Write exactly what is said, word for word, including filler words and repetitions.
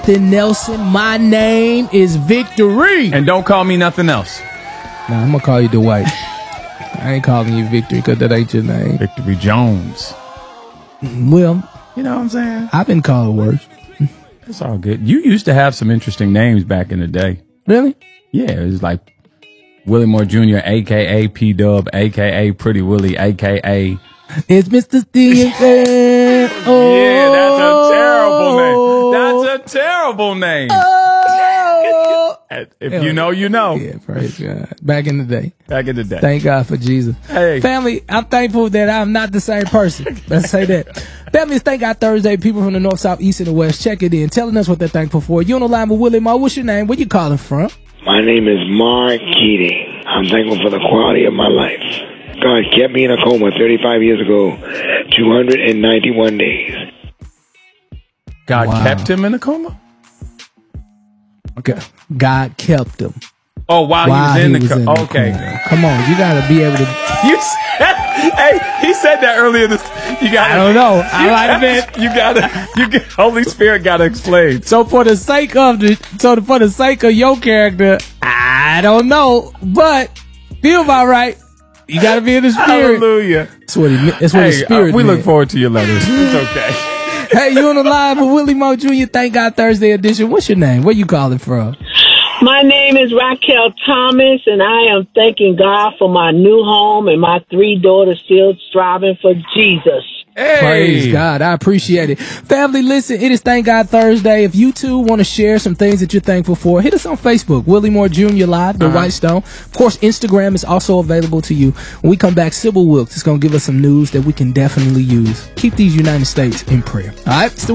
Nelson. My name is Victory. And don't call me nothing else. Nah, I'm gonna call you Dwight. I ain't calling you Victory because that ain't your name. Victory Jones. Well, you know what I'm saying? I've been called worse. It's all good. You used to have some interesting names back in the day. Really? Yeah, it was like Willie Moore Junior, a k a. P-Dub, a k a. Pretty Willie, a k a. It's Mister Steve. Oh. Yeah, that's a terrible name. That's a terrible name. Oh. If you know, you know. Yeah, praise God. Back in the day. Back in the day. Thank God for Jesus. Hey. Family, I'm thankful that I'm not the same person. Let's say that. Family, it's Thank God Thursday. People from the north, south, east, and the west, check it in. Telling us what they're thankful for. You on the line with Willie Moore. What's your name? Where you calling from? My name is Mark Keating. I'm thankful for the quality of my life. God kept me in a coma thirty-five years ago, two hundred ninety-one days. God Wow. kept him in a coma? Okay. God kept him. Oh, while, While he was in he the was in coma. the Okay. coma. Come on, you gotta be able to. You said, hey, he said that earlier. This, you got. I don't know. I you might have gotta- been. You gotta. You got, Holy Spirit gotta explain. So for the sake of the, so for the sake of your character, I don't know, but feel about right. You gotta be in the spirit. Hallelujah. That's what he. That's what Hey, the spirit. uh, we meant. look forward to your letters. It's okay. Hey, you on the line with Willie Moore Junior Thank God Thursday edition. What's your name? Where you calling from? My name is Raquel Thomas, and I am thanking God for my new home and my three daughters still striving for Jesus. Hey. Praise God. I appreciate it. Family, listen, it is Thank God Thursday. If you too want to share some things that you're thankful for, hit us on Facebook, Willie Moore Junior Live, The Uh-huh. White Stone. Of course, Instagram is also available to you. When we come back, Sybil Wilkes is going to give us some news that we can definitely use. Keep these United States in prayer. All right?